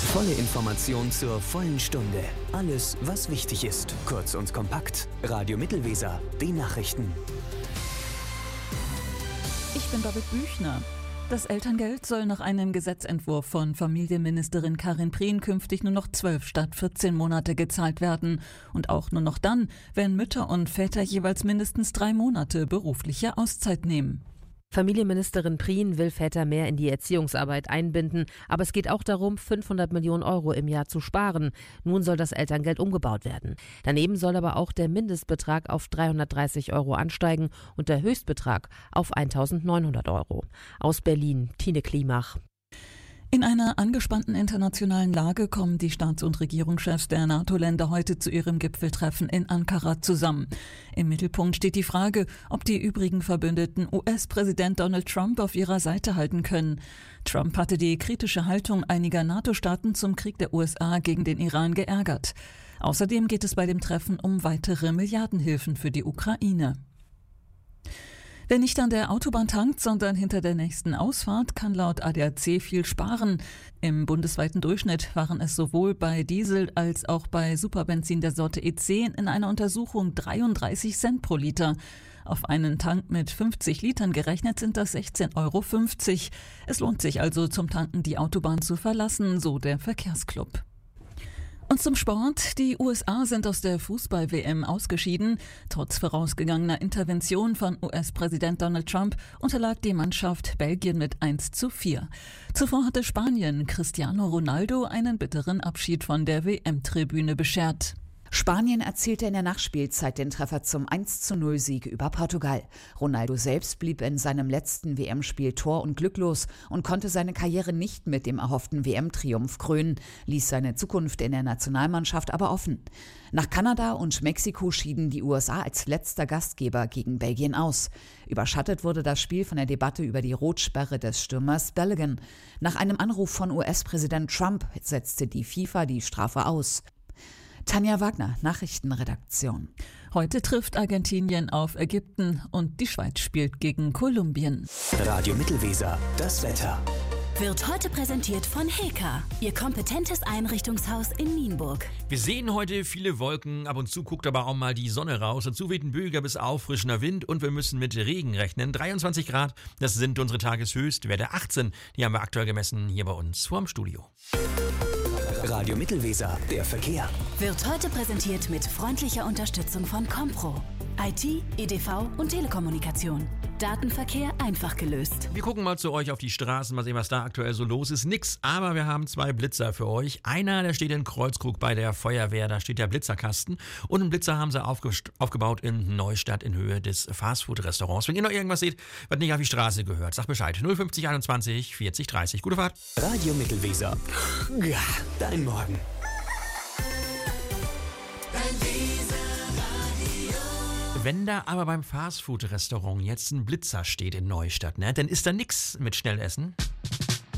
Volle Information zur vollen Stunde. Alles, was wichtig ist. Kurz und kompakt. Radio Mittelweser. Die Nachrichten. Ich bin David Büchner. Das Elterngeld soll nach einem Gesetzentwurf von Familienministerin Karin Prien künftig nur noch 12 statt 14 Monate gezahlt werden. Und auch nur noch dann, wenn Mütter und Väter jeweils mindestens 3 Monate berufliche Auszeit nehmen. Familienministerin Prien will Väter mehr in die Erziehungsarbeit einbinden, aber es geht auch darum, 500 Millionen Euro im Jahr zu sparen. Nun soll das Elterngeld umgebaut werden. Daneben soll aber auch der Mindestbetrag auf 330 Euro ansteigen und der Höchstbetrag auf 1.900 Euro. Aus Berlin, Tine Klimach. In einer angespannten internationalen Lage kommen die Staats- und Regierungschefs der NATO-Länder heute zu ihrem Gipfeltreffen in Ankara zusammen. Im Mittelpunkt steht die Frage, ob die übrigen Verbündeten US-Präsident Donald Trump auf ihrer Seite halten können. Trump hatte die kritische Haltung einiger NATO-Staaten zum Krieg der USA gegen den Iran geärgert. Außerdem geht es bei dem Treffen um weitere Milliardenhilfen für die Ukraine. Wer nicht an der Autobahn tankt, sondern hinter der nächsten Ausfahrt, kann laut ADAC viel sparen. Im bundesweiten Durchschnitt waren es sowohl bei Diesel als auch bei Superbenzin der Sorte E10 in einer Untersuchung 33 Cent pro Liter. Auf einen Tank mit 50 Litern gerechnet sind das 16,50 Euro. Es lohnt sich also zum Tanken die Autobahn zu verlassen, so der Verkehrsclub. Und zum Sport. Die USA sind aus der Fußball-WM ausgeschieden. Trotz vorausgegangener Intervention von US-Präsident Donald Trump unterlag die Mannschaft Belgien mit 1:4. Zuvor hatte Spanien Cristiano Ronaldo einen bitteren Abschied von der WM-Tribüne beschert. Spanien erzielte in der Nachspielzeit den Treffer zum 1:0-Sieg über Portugal. Ronaldo selbst blieb in seinem letzten WM-Spiel tor- und glücklos und konnte seine Karriere nicht mit dem erhofften WM-Triumph krönen, ließ seine Zukunft in der Nationalmannschaft aber offen. Nach Kanada und Mexiko schieden die USA als letzter Gastgeber gegen Belgien aus. Überschattet wurde das Spiel von der Debatte über die Rotsperre des Stürmers Balogun. Nach einem Anruf von US-Präsident Trump setzte die FIFA die Strafe aus. Tanja Wagner, Nachrichtenredaktion. Heute trifft Argentinien auf Ägypten und die Schweiz spielt gegen Kolumbien. Radio Mittelweser. Das Wetter. Wird heute präsentiert von Heka, Ihr kompetentes Einrichtungshaus in Nienburg. Wir sehen heute viele Wolken, ab und zu guckt aber auch mal die Sonne raus. Dazu weht ein böiger bis auffrischender Wind und wir müssen mit Regen rechnen. 23 Grad, das sind unsere Tageshöchstwerte. 18, die haben wir aktuell gemessen hier bei uns vorm Studio. Radio Mittelweser, der Verkehr. Wird heute präsentiert mit freundlicher Unterstützung von Compro. IT, EDV und Telekommunikation. Datenverkehr einfach gelöst. Wir gucken mal zu euch auf die Straßen, mal sehen, was da aktuell so los ist. Nix, aber wir haben 2 Blitzer für euch. Einer, der steht in Kreuzkrug bei der Feuerwehr, da steht der Blitzerkasten. Und einen Blitzer haben sie aufgebaut in Neustadt in Höhe des Fastfood-Restaurants. Wenn ihr noch irgendwas seht, was nicht auf die Straße gehört, sagt Bescheid. 050 21 40 30. Gute Fahrt. Radio Mittelweser. Ja, dein Morgen. Wenn da aber beim Fastfood-Restaurant jetzt ein Blitzer steht in Neustadt, ne, dann ist da nix mit Schnellessen.